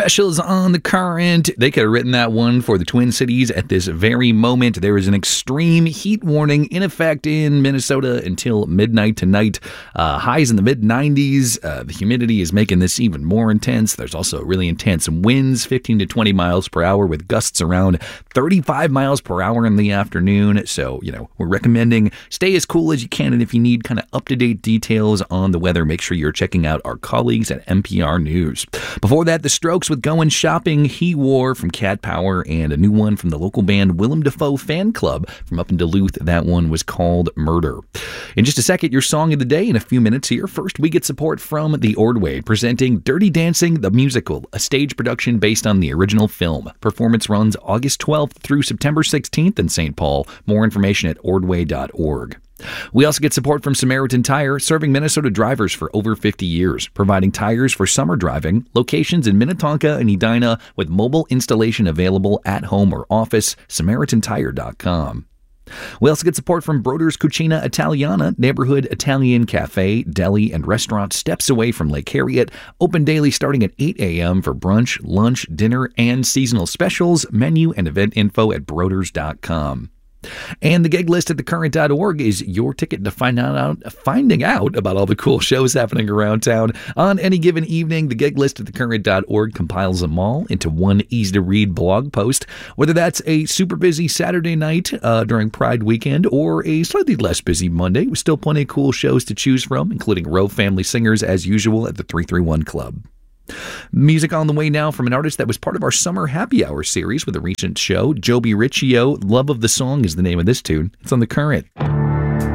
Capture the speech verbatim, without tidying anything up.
specials on The Current. They could have written that one for the Twin Cities at this very moment. There is an extreme heat warning in effect in Minnesota until midnight tonight. Uh, highs in the mid nineties. Uh, the humidity is making this even more intense. There's also really intense winds, fifteen to twenty miles per hour, with gusts around thirty-five miles per hour in the afternoon. So, you know, we're recommending stay as cool as you can. And if you need kind of up-to-date details on the weather, make sure you're checking out our colleagues at N P R News. Before that, The Strokes with Going Shopping, He Wore from Cat Power, and a new one from the local band Willem Dafoe Fan Club from up in Duluth. That one was called Murder. In just a second, your song of the day in a few minutes here. First, we get support from The Ordway, presenting Dirty Dancing, the musical, a stage production based on the original film. Performance runs August twelfth through September sixteenth in Saint Paul. More information at ordway dot org. We also get support from Samaritan Tire, serving Minnesota drivers for over fifty years, providing tires for summer driving, locations in Minnetonka and Edina with mobile installation available at home or office, samaritan tire dot com. We also get support from Broder's Cucina Italiana, neighborhood Italian cafe, deli, and restaurant steps away from Lake Harriet, open daily starting at eight a.m. for brunch, lunch, dinner, and seasonal specials. Menu and event info at broders dot com. And the gig list at the current dot org is your ticket to find out, finding out about all the cool shows happening around town on any given evening. The gig list at the current dot org compiles them all into one easy-to-read blog post, whether that's a super busy Saturday night uh, during Pride weekend or a slightly less busy Monday, with still plenty of cool shows to choose from, including Rowe Family Singers as usual at the three three one Club. Music on the way now from an artist that was part of our summer happy hour series with a recent show, Joby Riccio. Love of the Song is the name of this tune. It's on The Current.